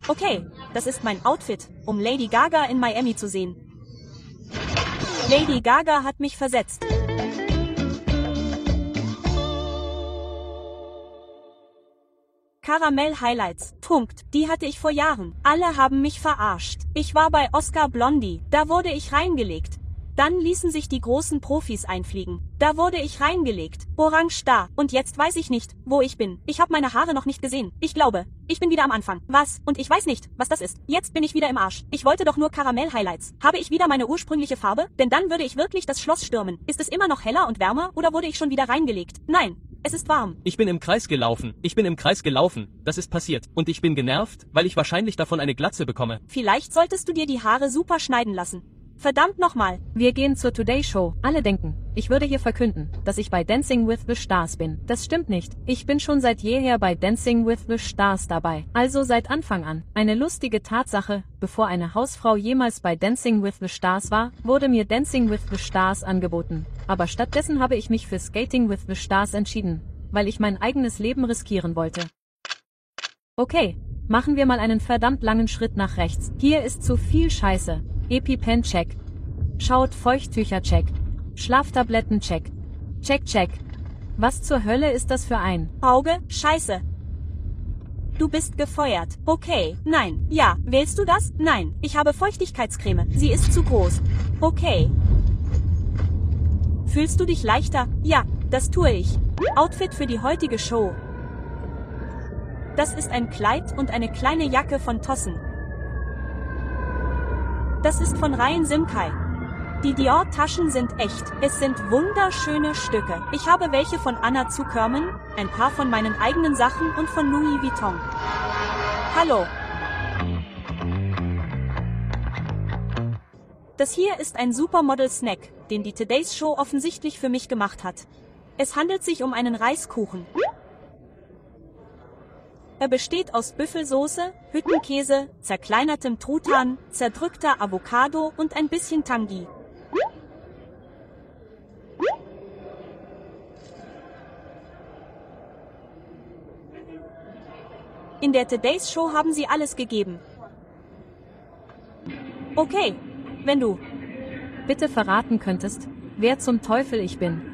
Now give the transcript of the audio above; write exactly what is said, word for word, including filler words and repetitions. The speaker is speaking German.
Okay, das ist mein Outfit, um Lady Gaga in Miami zu sehen. Lady Gaga hat mich versetzt. Karamell Highlights. Punkt. Die hatte ich vor Jahren. Alle haben mich verarscht. Ich war bei Oscar Blondie. Da wurde ich reingelegt. Dann ließen sich die großen Profis einfliegen. Da wurde ich reingelegt. Orange da. Und jetzt weiß ich nicht, wo ich bin. Ich habe meine Haare noch nicht gesehen. Ich glaube, ich bin wieder am Anfang. Was? Und ich weiß nicht, was das ist. Jetzt bin ich wieder im Arsch. Ich wollte doch nur Karamell-Highlights. Habe ich wieder meine ursprüngliche Farbe? Denn dann würde ich wirklich das Schloss stürmen. Ist es immer noch heller und wärmer oder wurde ich schon wieder reingelegt? Nein. Es ist warm. Ich bin im Kreis gelaufen. Ich bin im Kreis gelaufen. Das ist passiert. Und ich bin genervt, weil ich wahrscheinlich davon eine Glatze bekomme. Vielleicht solltest du dir die Haare super schneiden lassen. Verdammt nochmal. Wir gehen zur Today Show. Alle denken, ich würde hier verkünden, dass ich bei Dancing with the Stars bin. Das stimmt nicht. Ich bin schon seit jeher bei Dancing with the Stars dabei. Also seit Anfang an. Eine lustige Tatsache, bevor eine Hausfrau jemals bei Dancing with the Stars war, wurde mir Dancing with the Stars angeboten. Aber stattdessen habe ich mich für Skating with the Stars entschieden, weil ich mein eigenes Leben riskieren wollte. Okay, machen wir mal einen verdammt langen Schritt nach rechts. Hier ist zu viel Scheiße. EpiPen-Check. Schaut Feuchttücher-Check. Schlaftabletten-Check. Check, check. Was zur Hölle ist das für ein Auge? Scheiße. Du bist gefeuert. Okay, nein. Ja, wählst du das? Nein. Ich habe Feuchtigkeitscreme. Sie ist zu groß. Okay. Fühlst du dich leichter? Ja, das tue ich. Outfit für die heutige Show. Das ist ein Kleid und eine kleine Jacke von Tossen. Das ist von Ryan Simkai. Die Dior-Taschen sind echt. Es sind wunderschöne Stücke. Ich habe welche von Anna Zuckerman, ein paar von meinen eigenen Sachen und von Louis Vuitton. Hallo. Das hier ist ein Supermodel-Snack, den die Today's Show offensichtlich für mich gemacht hat. Es handelt sich um einen Reiskuchen. Er besteht aus Büffelsoße, Hüttenkäse, zerkleinertem Truthahn, zerdrückter Avocado und ein bisschen Tangy. In der Today's Show haben sie alles gegeben. Okay, wenn du bitte verraten könntest, wer zum Teufel ich bin.